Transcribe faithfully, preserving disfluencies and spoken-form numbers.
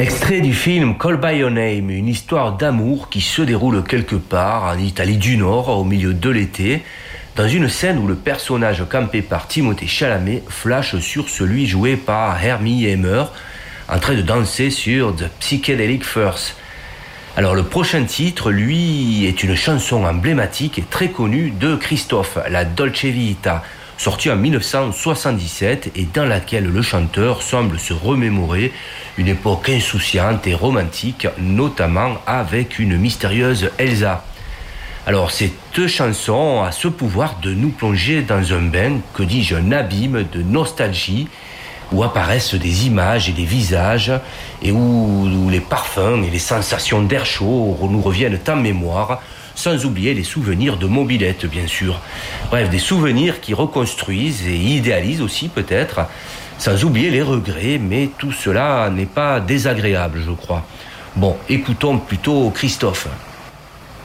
Extrait du film Call by Your Name, une histoire d'amour qui se déroule quelque part en Italie du Nord au milieu de l'été, dans une scène où le personnage campé par Timothée Chalamet flash sur celui joué par Hermie Hammer, en train de danser sur The Psychedelic Furs. Alors le prochain titre, lui, est une chanson emblématique et très connue de Christophe, la Dolce Vita, sortie en dix-neuf cent soixante-dix-sept et dans laquelle le chanteur semble se remémorer une époque insouciante et romantique, notamment avec une mystérieuse Elsa. Alors cette chanson a ce pouvoir de nous plonger dans un bain, que dis-je, un abîme de nostalgie, où apparaissent des images et des visages, et où, où les parfums et les sensations d'air chaud nous reviennent en mémoire, sans oublier les souvenirs de mobilette, bien sûr. Bref, des souvenirs qui reconstruisent et idéalisent aussi peut-être, sans oublier les regrets, mais tout cela n'est pas désagréable, je crois. Bon, écoutons plutôt Christophe.